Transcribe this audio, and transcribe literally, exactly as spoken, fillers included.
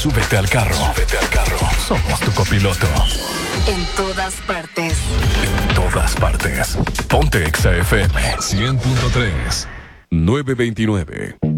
Súbete al carro. Súbete al carro. Somos tu copiloto. En todas partes. En todas partes. Ponte Exa F M cien punto tres. nueve veintinueve.